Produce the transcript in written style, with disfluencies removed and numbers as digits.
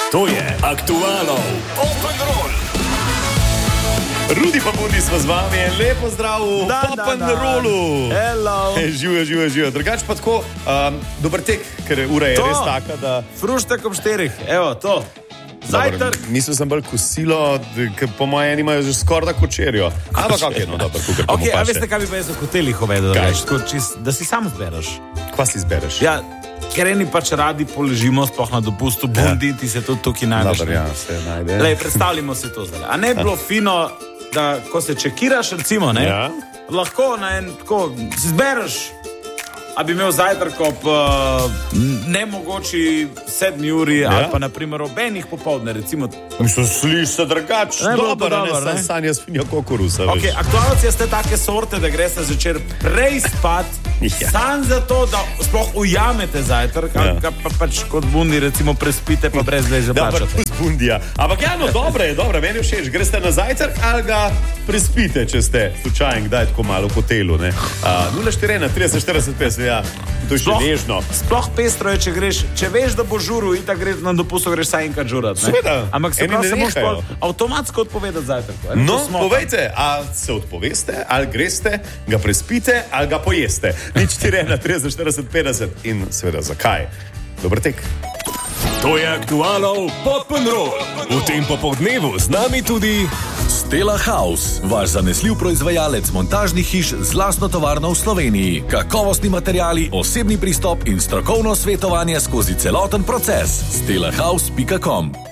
To je Aktualno Open Roll. Rudi pa Budi smo z vami, lepo zdrav v Open Rollu. Hello. Živijo. Drugač pa tako, dober tek, ker ura je res taka, da... Fruštek ob 4, evo to. Zajtrk. Mislil sem bolj kosilo, ker po moje imajo že skoraj da kočerjo. Ampak kako je, no dobro, kukaj pa mu paše. A veste, kaj bi pa jaz v hotelih uvedel? Da si sam zbereš. Kva si zbereš? Ja, ker eni pač radi poležimo, sploh na dopustu, bundi, ti se tudi tukaj najdeš. Dobar, ja, se najde. Lej, predstavljamo si to zdaj. A ne bi bilo fino, da ko se čekiraš, recimo, ne? Ja. Lahko na en, tako, si zbereš, a bi imel zajtrk ob nemogoči 7 uri, ali pa naprimer ob enih popoldne, recimo. Mislim, sliš se drugač, dobro, ne? Sanja svinja kokorusa, veš. Ok, aktualci ste take sorte, da greste zvečer prej spat, sam zato, da sploh ujamete zajtrk, ali pa pač kot bundi, recimo, prespite, pa brez leže plačate. Da, pa bundija. Ampak ja, no, dobro, meni všeč. Greste na zajtrk ali ga prespite, če ste slučajen, kdaj tako malo v hotelu, ne? 041 30 40 50, ja, to je še nežno. Sploh pestro je, če veš, da bo žuru, in tako greš na dopustu, greš saj enkrat žurat, ne? Seveda. Ampak se prav se moš avtomatsko odpovedati zajtrku. No, povejte, a se odpoveste, ali greste, ga prespite, ali ga pojeste. Nič 41 30 40 50 in seveda zakaj. Dober tek. To je Aktualno Open Roll. V tem popoldnevu z nami tudi Stella House, vaš zanesljiv proizvajalec montažnih hiš z lastno tovarno v Sloveniji. Kakovostni materiali, osebni pristop in strokovno svetovanje skozi celoten proces. stellahouse.com